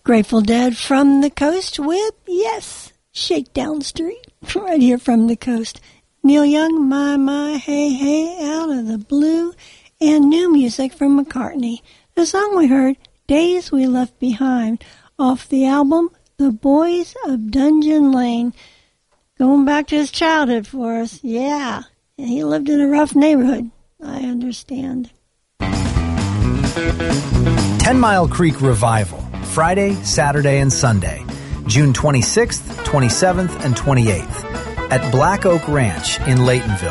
Grateful Dead from the coast with, yes, Shakedown Street, right here from the coast. Neil Young, My, Hey, Hey, Out of the Blue, and new music from McCartney. The song we heard, Days We Left Behind, off the album The Boys of Dungeon Lane. Going back to his childhood for us, yeah. And he lived in a rough neighborhood, I understand. 10 Mile Creek Revival, Friday, Saturday, and Sunday, June 26th, 27th, and 28th, at Black Oak Ranch in Laytonville.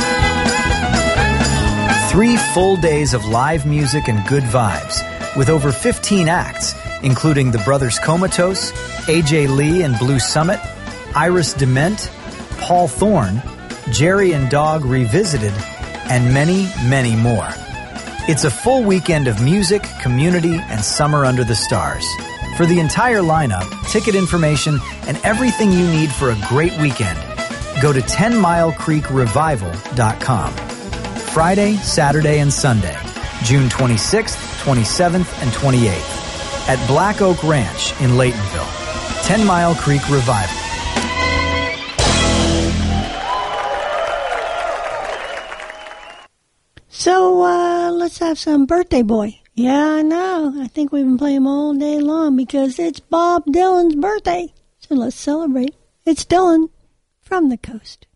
3 full days of live music and good vibes, with over 15 acts, including the Brothers Comatose, AJ Lee and Blue Summit, Iris Dement, Paul Thorne, Jerry and Dog Revisited, and many, many more. It's a full weekend of music, community, and summer under the stars. For the entire lineup, ticket information, and everything you need for a great weekend, go to 10milecreekrevival.com. Friday, Saturday, and Sunday, June 26th, 27th, and 28th, at Black Oak Ranch in Laytonville. 10 Mile Creek Revival. So, let's have some Birthday Boy. Yeah, I know. I think we've been playing him all day long because it's Bob Dylan's birthday. So let's celebrate. It's Dylan from the coast.